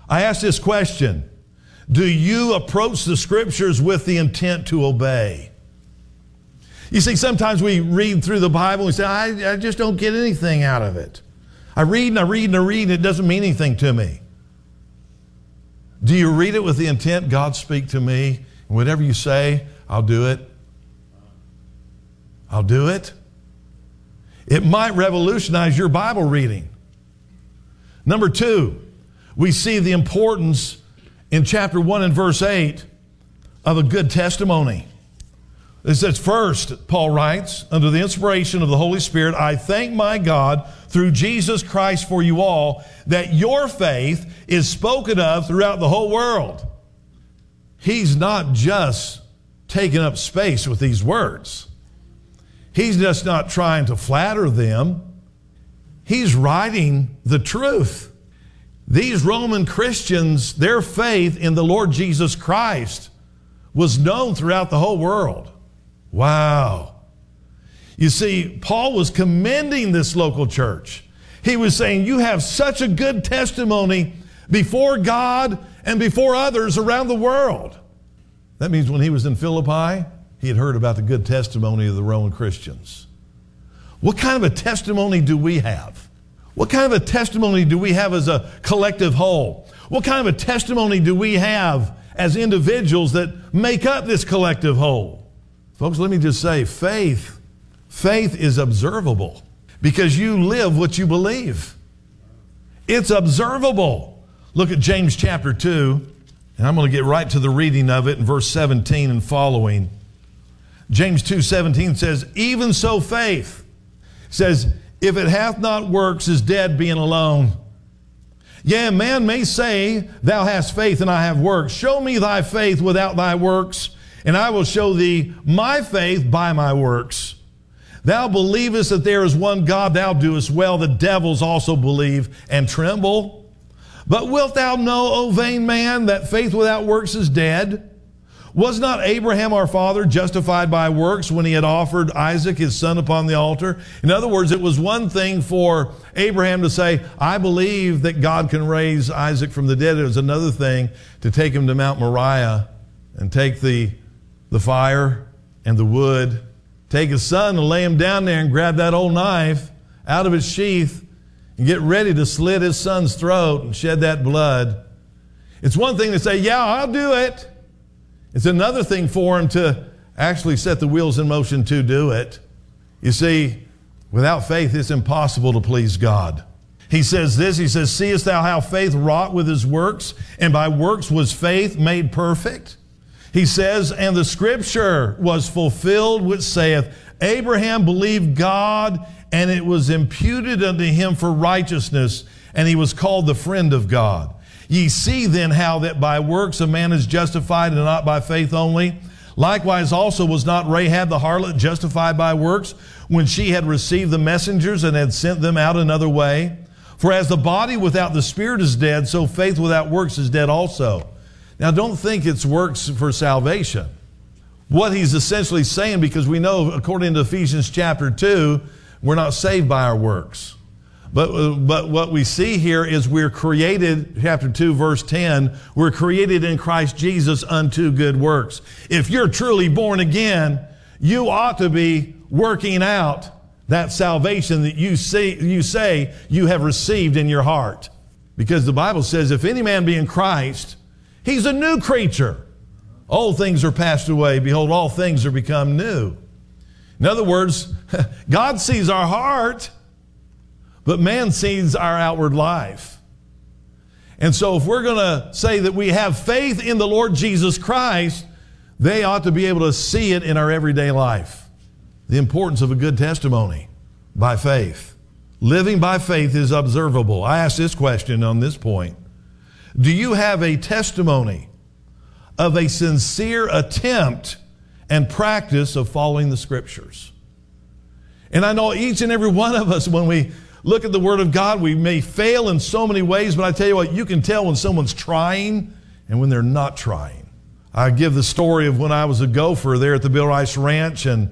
I ask this question. Do you approach the Scriptures with the intent to obey? You see, sometimes we read through the Bible and we say, I just don't get anything out of it. I read and I read and I read and it doesn't mean anything to me. Do you read it with the intent, God, speak to me, and whatever you say, I'll do it? I'll do it. It might revolutionize your Bible reading. Number 2, we see the importance in chapter 1 and verse 8 of a good testimony. It says, first, Paul writes, under the inspiration of the Holy Spirit, I thank my God through Jesus Christ for you all, that your faith is spoken of throughout the whole world. He's not just taking up space with these words. He's just not trying to flatter them. He's writing the truth. These Roman Christians, their faith in the Lord Jesus Christ was known throughout the whole world. Wow. You see, Paul was commending this local church. He was saying, you have such a good testimony before God and before others around the world. That means when he was in Philippi, he had heard about the good testimony of the Roman Christians. What kind of a testimony do we have? What kind of a testimony do we have as a collective whole? What kind of a testimony do we have as individuals that make up this collective whole? Folks, let me just say, faith is observable because you live what you believe. It's observable. Look at James chapter 2, and I'm going to get right to the reading of it in verse 17 and following. James 2:17 says, even so faith says, if it hath not works, is dead being alone. Yea, a man may say, thou hast faith and I have works. Show me thy faith without thy works, and I will show thee my faith by my works. Thou believest that there is one God, thou doest well. The devils also believe and tremble. But wilt thou know, O vain man, that faith without works is dead? Was not Abraham our father justified by works when he had offered Isaac his son upon the altar? In other words, it was one thing for Abraham to say, I believe that God can raise Isaac from the dead. It was another thing to take him to Mount Moriah and take the fire and the wood, take his son and lay him down there and grab that old knife out of its sheath and get ready to slit his son's throat and shed that blood. It's one thing to say, yeah, I'll do it. It's another thing for him to actually set the wheels in motion to do it. You see, without faith, it's impossible to please God. He says this, he says, seest thou how faith wrought with his works, and by works was faith made perfect? He says, and the scripture was fulfilled which saith, Abraham believed God, and it was imputed unto him for righteousness, and he was called the friend of God. Ye see then how that by works a man is justified, and not by faith only. Likewise also was not Rahab the harlot justified by works, when she had received the messengers and had sent them out another way? For as the body without the spirit is dead, so faith without works is dead also. Now, don't think it's works for salvation. What he's essentially saying, because we know, according to Ephesians chapter 2, we're not saved by our works. But what we see here is we're created, chapter 2, verse 10, we're created in Christ Jesus unto good works. If you're truly born again, you ought to be working out that salvation that you say you have received in your heart. Because the Bible says, if any man be in Christ, he's a new creature. Old things are passed away. Behold, all things are become new. In other words, God sees our heart, but man sees our outward life. And so if we're going to say that we have faith in the Lord Jesus Christ, they ought to be able to see it in our everyday life. The importance of a good testimony by faith. Living by faith is observable. I ask this question on this point. Do you have a testimony of a sincere attempt and practice of following the Scriptures? And I know each and every one of us, when we look at the Word of God, we may fail in so many ways, but I tell you what, you can tell when someone's trying and when they're not trying. I give the story of when I was a gopher there at the Bill Rice Ranch, and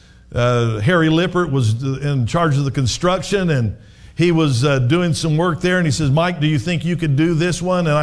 Harry Lippert was in charge of the construction, and he was doing some work there, and he says, Mike, do you think you could do this one? And